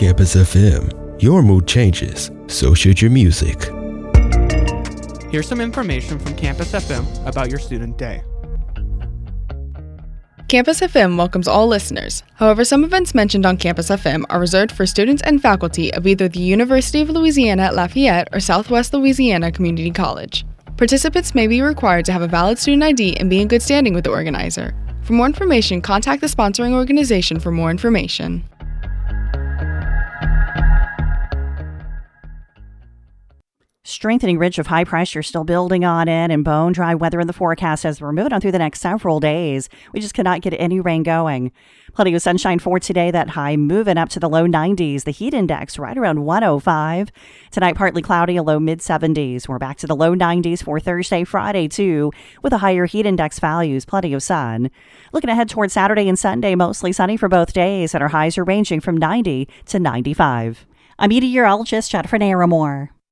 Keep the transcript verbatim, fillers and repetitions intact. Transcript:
Campus F M. Your mood changes, so should your music. Here's some information from Campus F M about your student day. Campus F M welcomes all listeners. However, some events mentioned on Campus F M are reserved for students and faculty of either the University of Louisiana at Lafayette or Southwest Louisiana Community College. Participants may be required to have a valid student I D and be in good standing with the organizer. For more information, contact the sponsoring organization for more information. Strengthening ridge of high pressure still building on in and bone dry weather in the forecast as we're moving on through the next several days. We just cannot get any rain going. Plenty of sunshine for today. That high moving up to the low nineties. The heat index right around one oh five. Tonight partly cloudy, a low mid seventies. We're back to the low nineties for Thursday, Friday too, with a higher heat index values. Plenty of sun. Looking ahead towards Saturday and Sunday, mostly sunny for both days, and our highs are ranging from ninety to ninety-five. I'm meteorologist Jennifer Naramore.